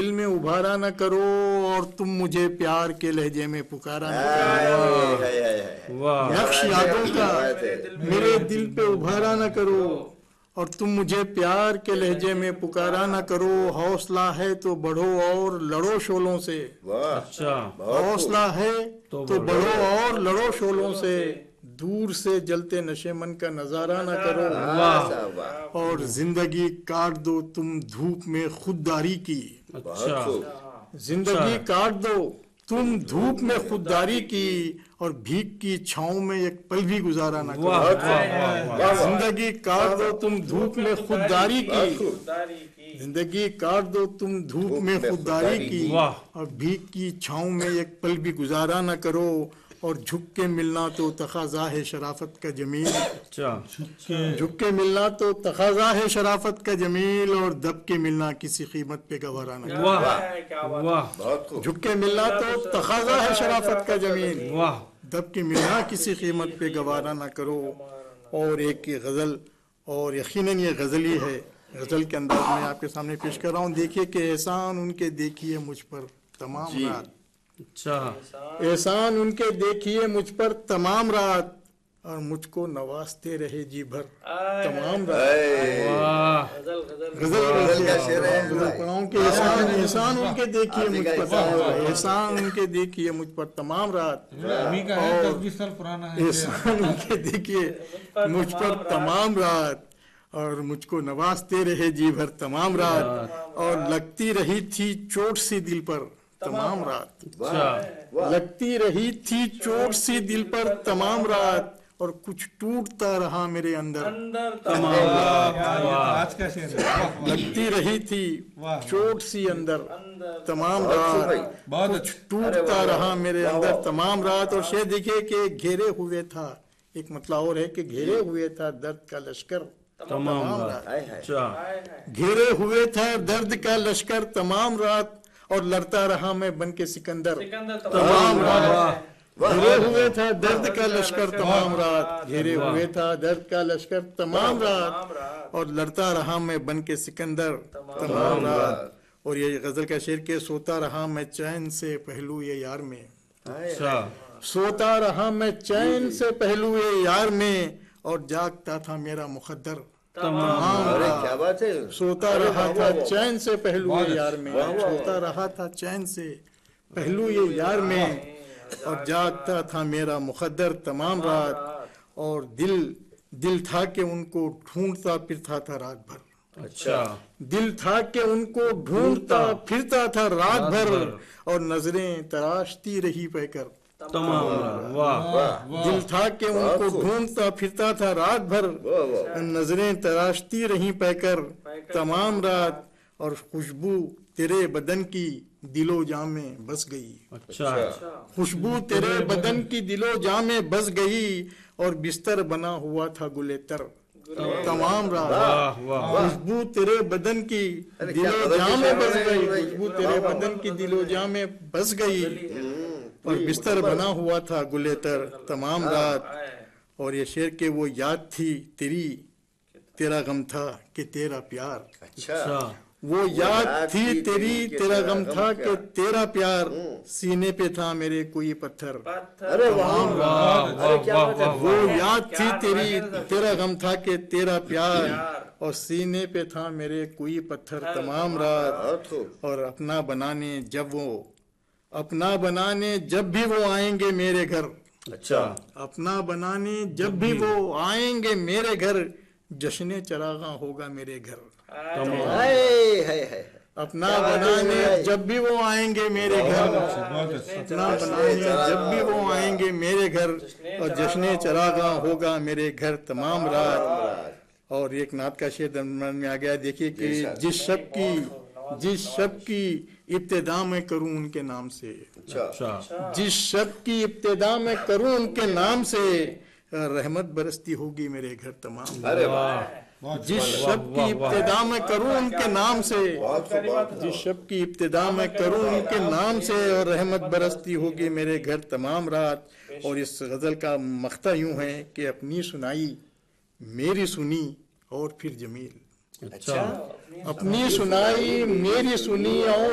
دل میں ابھارا نہ کرو اور تم مجھے پیار کے لہجے میں پکارا نہ کرو. نقش یادوں کا میرے دل پہ ابھارا نہ کرو اور تم مجھے پیار کے لہجے میں پکارا نہ کرو. حوصلہ ہے تو بڑھو اور لڑو شعلوں سے. حوصلہ ہے تو بڑھو اور لڑو شعلوں سے. دور سے جلتے نشے من کا نظارہ نہ کرو اور زندگی کاٹ دو تم دھوپ میں خودداری کی. زندگی کاٹ دو تم دھوپ میں خودداری کی اور بھیک کی چھاؤں میں ایک پل بھی گزارا نہ کرو. زندگی کاٹ دو تم دھوپ میں خودداری کی. زندگی کاٹ دو تم دھوپ میں خودداری کی اور بھیک کی چھاؤں میں ایک پل بھی گزارا نہ کرو. اور جھک کے ملنا تو تقاضا ہے شرافت کا جمیل. جھک کے ملنا تو تقاضا ہے شرافت کا جمیل اور دب کے ملنا کسی قیمت پہ گوارا نہ کرو. جھک کے ملنا تو تقاضا ہے شرافت کا جمیل دب کے ملنا کسی قیمت پہ گوارا نہ کرو. اور ایک غزل، اور یقیناً یہ غزل ہی ہے، غزل کے انداز میں آپ کے سامنے پیش کر رہا ہوں. دیکھیے کہ احسان ان کے دیکھیے مجھ پر تمام رات. احسان ان کے دیکھیے مجھ پر تمام رات اور مجھ کو نوازتے رہے جی بھر تمام رات. غزل کا شعر ہے کہ احسان ان کے دیکھیے مجھ پر، احسان ان کے دیکھیے مجھ پر تمام رات، احسان ان کے دیکھیے مجھ پر تمام رات اور مجھ کو نوازتے رہے جی بھر تمام رات. اور لگتی رہی تھی چوٹ سی دل پر تمام رات. لگتی رہی تھی چوٹ سی دل پر تمام رات اور کچھ ٹوٹتا رہا میرے اندر تمام رات. لگتی رہی تھی چوٹ سی اندر تمام رات، کچھ ٹوٹتا رہا میرے اندر تمام رات. اور شعر دیکھیے کہ گھیرے ہوئے تھا، ایک مطلب اور ہے کہ گھیرے ہوئے تھا درد کا لشکر تمام رات. گھیرے ہوئے تھا درد کا لشکر تمام رات اور لڑتا رہا میں بن کے سکندر تمام رات. گھیرے ہوئے تھا درد کا لشکر تمام رات، گھیرے ہوئے تھا درد کا لشکر تمام رات اور لڑتا رہا میں بن کے سکندر تمام رات. اور یہ غزل کا شعر کہ سوتا رہا میں چین سے پہلو یہ یار میں. سوتا رہا میں چین سے پہلو یہ یار میں اور جاگتا تھا میرا مقدر تمام رات. سوتا رہا تھا چین سے پہلو یہ یار میں، سوتا رہا تھا چین سے پہلو یہ یار میں اور جاگتا تھا میرا مقدر تمام رات. اور دل تھا کہ ان کو ڈھونڈتا پھرتا تھا رات بھر. دل تھا کہ ان کو ڈھونڈتا پھرتا تھا رات بھر اور نظریں تراشتی رہی پہ کر تمام رات. دل تھا کہ ان کو ڈھونڈتا پھرتا تھا رات بھر، نظریں تراشتی رہیں پہ کر تمام رات. اور خوشبو تیرے بدن کی دل و جاں میں بس گئی. خوشبو تیرے بدن کی دل و جاں میں بس گئی اور بستر بنا ہوا تھا گلے تر تمام رات. خوشبو تیرے بدن کی دل و جاں میں بس گئی، خوشبو تیرے بدن کی دل و جاں میں بس گئی اور بستر بنا ہوا تھا گلے تر تمام رات. اور یہ شعر کہ وہ یاد تھی تیرا غم تھا کہ تیرا پیار. وہ یاد تھی تیرا غم تھا کہ تیرا پیار سینے پہ تھا میرے کوئی پتھر تمام رات. وہ یاد تھی تیرا غم تھا کہ تیرا پیار اور سینے پہ تھا میرے کوئی پتھر تمام رات. اور اپنا بنانے جب بھی وہ آئیں گے میرے گھر، اپنا بنانے جب بھی وہ آئیں گے میرے گھر جشن چراغاں ہوگا میرے گھر. اپنا بنانے جب بھی وہ آئیں گے میرے گھر، اپنا بنانے جب بھی وہ آئیں گے میرے گھر اور جشن چراغاں ہوگا میرے گھر تمام رات. اور ایک نعت کا شعر درمیان میں آ گیا. دیکھیے کہ جس شب کی ابتدا میں کروں ان کے نام سے، جس شب کی ابتدا میں کروں ان کے نام سے رحمت برستی ہوگی میرے گھر تمام. جس شب کی ابتدا میں کروں ان کے نام سے، جس شب کی ابتدا میں کروں ان کے نام سے اور رحمت برستی ہوگی میرے گھر تمام رات. اور اس غزل کا مقطع یوں ہے کہ اپنی سنائی میری سنی اور پھر جمیل. اپنی سنائی میری سنی اور